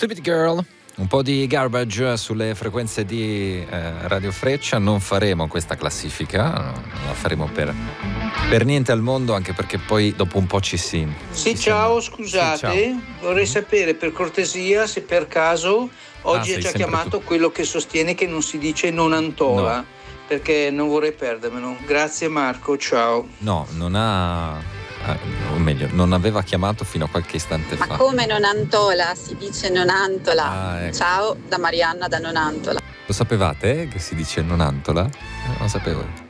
Stupid Girl. Un po' di garbage sulle frequenze di Radio Freccia. Non faremo questa classifica, non la faremo per niente al mondo, anche perché poi dopo un po' ci ciao, scusate, ciao. Vorrei sapere per cortesia se per caso oggi ha già chiamato tu. quello che sostiene che non si dice Nonantola, No. perché non vorrei perdermelo. Grazie Marco, ciao. No, non ha, o meglio, non aveva chiamato fino a qualche istante fa. Ma come Nonantola? Si dice Nonantola. Ecco. Ciao da Marianna da Nonantola. Lo sapevate che si dice Nonantola? Non lo sapevo.